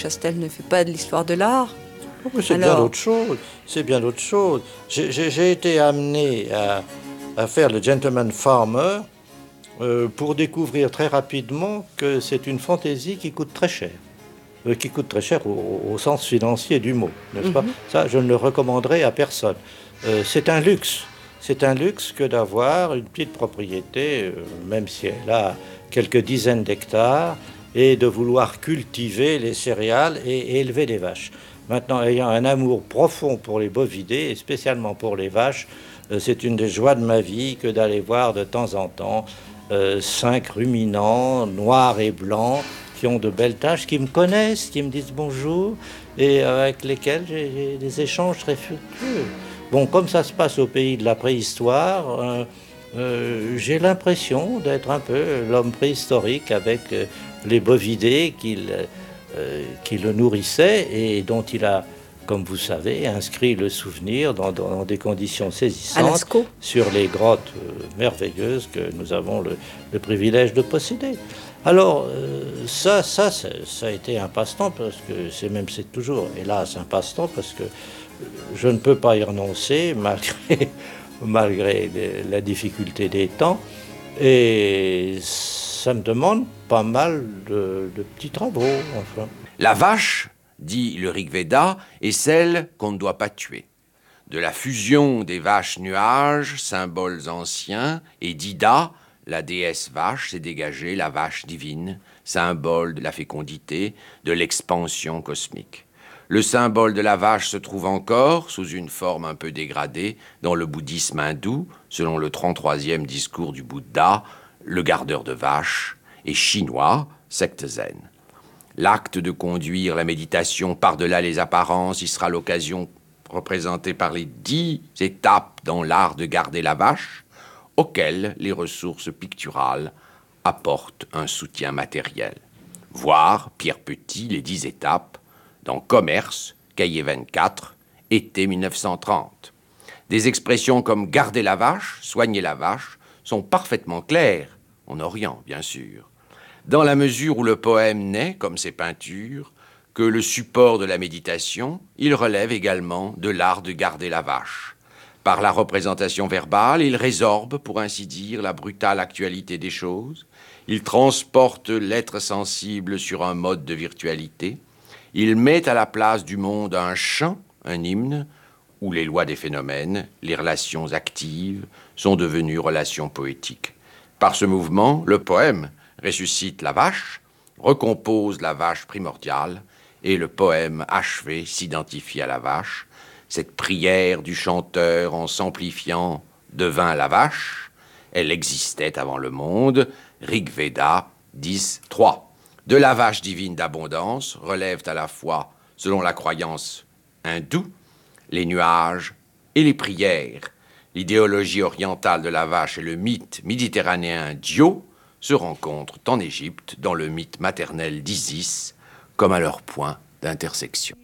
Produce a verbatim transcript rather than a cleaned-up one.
Chastel ne fait pas de l'histoire de l'art. Oh, c'est Alors... bien autre chose. C'est bien autre chose. J'ai, j'ai, j'ai été amené à, à faire le Gentleman Farmer euh, pour découvrir très rapidement que c'est une fantaisie qui coûte très cher. Euh, qui coûte très cher au, au sens financier du mot, n'est-ce mm-hmm. pas? Ça, je ne le recommanderais à personne. Euh, c'est un luxe. C'est un luxe que d'avoir une petite propriété, euh, même si elle a quelques dizaines d'hectares, et de vouloir cultiver les céréales et, et élever des vaches. Maintenant, ayant un amour profond pour les bovidés, et spécialement pour les vaches, euh, c'est une des joies de ma vie que d'aller voir de temps en temps euh, cinq ruminants, noirs et blancs, qui ont de belles taches, qui me connaissent, qui me disent bonjour, et avec lesquels j'ai, j'ai des échanges très fructueux. Bon, comme ça se passe au pays de la préhistoire, euh, euh, j'ai l'impression d'être un peu l'homme préhistorique avec euh, les bovidés qu'il, euh, qui le nourrissaient et dont il a, comme vous savez, inscrit le souvenir dans, dans des conditions saisissantes sur les grottes euh, merveilleuses que nous avons le, le privilège de posséder. Alors, euh, ça, ça, ça, ça a été un passe-temps, parce que c'est même, c'est toujours, hélas, un passe-temps, parce que je ne peux pas y renoncer, malgré, malgré la difficulté des temps, et ça me demande pas mal de, de petits travaux, enfin. La vache, dit le Rig Veda, est celle qu'on ne doit pas tuer. De la fusion des vaches nuages, symboles anciens, et d'Ida, la déesse vache, s'est dégagée la vache divine, symbole de la fécondité, de l'expansion cosmique. Le symbole de la vache se trouve encore, sous une forme un peu dégradée, dans le bouddhisme hindou, selon le trente-troisième discours du Bouddha, le gardeur de vaches, et chinois, secte zen. L'acte de conduire la méditation par-delà les apparences y sera l'occasion représentée par les dix étapes dans l'art de garder la vache, auxquelles les ressources picturales apportent un soutien matériel. Voir, Pierre Petit, les dix étapes, dans Commerce, cahier vingt-quatre, été mille neuf cent trente. Des expressions comme « garder la vache »,« soigner la vache » sont parfaitement claires, en Orient bien sûr, dans la mesure où le poème n'est, comme ses peintures, que le support de la méditation, il relève également de l'art de garder la vache. Par la représentation verbale, il résorbe, pour ainsi dire, la brutale actualité des choses, il transporte l'être sensible sur un mode de virtualité, il met à la place du monde un chant, un hymne, où les lois des phénomènes, les relations actives, sont devenues relations poétiques. Par ce mouvement, le poème ressuscite la vache, recompose la vache primordiale, et le poème achevé s'identifie à la vache. Cette prière du chanteur, en s'amplifiant, devint la vache. Elle existait avant le monde. Rig Veda dix trois. De la vache divine d'abondance relèvent à la fois, selon la croyance hindoue, les nuages et les prières. L'idéologie orientale de la vache et le mythe méditerranéen Dio se rencontrent en Égypte dans le mythe maternel d'Isis comme à leur point d'intersection.